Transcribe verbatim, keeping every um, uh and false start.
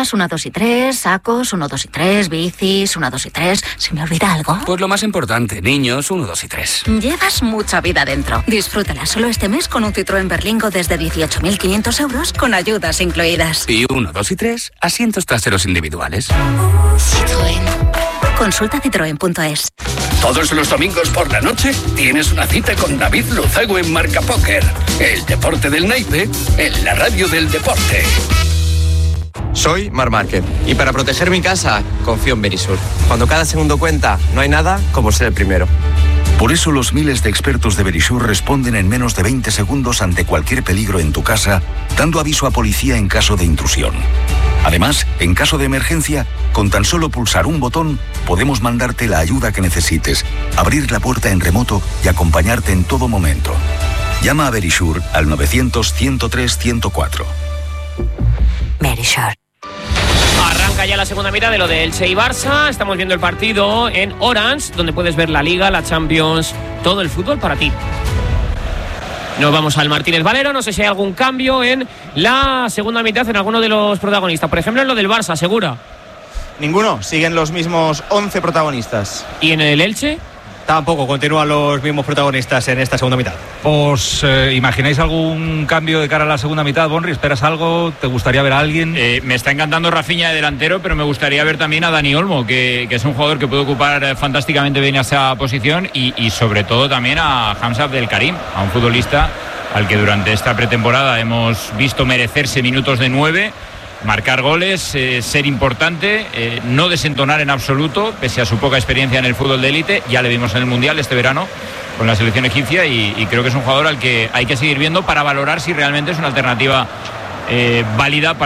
Camisetas uno, dos y tres, sacos uno, dos y tres, bicis uno, dos y tres. ¿Se me olvida algo? Pues lo más importante, niños uno, dos y tres. Llevas mucha vida dentro. Disfrútala solo este mes con un Citroën Berlingo desde dieciocho mil quinientos euros con ayudas incluidas. Y uno, dos y tres, asientos traseros individuales. Citroën. Consulta citroen punto es. Todos los domingos por la noche tienes una cita con David Luzago en Marca Póker. El deporte del naipe en la radio del deporte. Soy Mar Márquez y para proteger mi casa confío en Verisur. Cuando cada segundo cuenta, no hay nada como ser el primero. Por eso los miles de expertos de Verisur responden en menos de veinte segundos ante cualquier peligro en tu casa, dando aviso a policía en caso de intrusión. Además, en caso de emergencia, con tan solo pulsar un botón, podemos mandarte la ayuda que necesites, abrir la puerta en remoto y acompañarte en todo momento. Llama a Verisur al novecientos, ciento tres, ciento cuatro. Verisur. Arranca ya la segunda mitad de lo de Elche y Barça. Estamos viendo el partido en Orange, donde puedes ver la Liga, la Champions, todo el fútbol para ti. Nos vamos al Martínez Valero. No sé si hay algún cambio en la segunda mitad en alguno de los protagonistas. Por ejemplo, en lo del Barça, ¿segura? Ninguno, siguen los mismos once protagonistas. ¿Y en el Elche? Tampoco, continúan los mismos protagonistas en esta segunda mitad. ¿Os eh, imagináis algún cambio de cara a la segunda mitad, Bonri? ¿Esperas algo? ¿Te gustaría ver a alguien? Eh, me está encantando Rafinha de delantero, pero me gustaría ver también a Dani Olmo, que, que es un jugador que puede ocupar eh, fantásticamente bien esa posición, y, y sobre todo también a Hamza Abdelkarim, a un futbolista al que durante esta pretemporada hemos visto merecerse minutos de nueve, marcar goles, eh, ser importante, eh, no desentonar en absoluto, pese a su poca experiencia en el fútbol de élite. Ya le vimos en el Mundial este verano con la selección egipcia, y, y creo que es un jugador al que hay que seguir viendo para valorar si realmente es una alternativa eh, válida para